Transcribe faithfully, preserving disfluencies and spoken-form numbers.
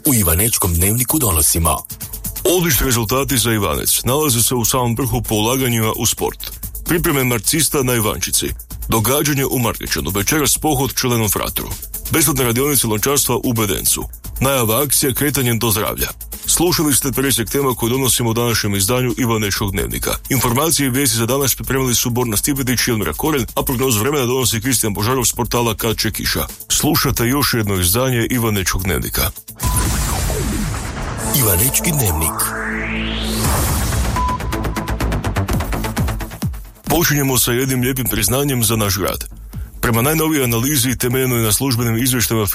U Ivanečkom dnevniku donosimo: odlični rezultati za Ivanec nalaze se u samom vrhu po ulaganjima u sport. Pripreme marcista na Ivančici, događanje u Markećanu, večeras pohod čelenom fratru, besplatne radionice lončarstva u Bedencu, najava akcija kretanjem do zdravlja. Slušali ste presjek tema koju donosimo u današnjem izdanju Ivanečkog dnevnika. Informacije i vijesti za danas pripremili su Borna Stipetić i Elmira Koren, a prognozu vremena donosi Kristijan Božarov s portala Kad će kiša. Slušate još jedno izdanje Ivanečkog dnevnika. Ivanečki dnevnik. Počinjemo sa jednim lijepim priznanjem za naš grad. Prema najnovijoj analizi temeljenoj na službenim izvještajima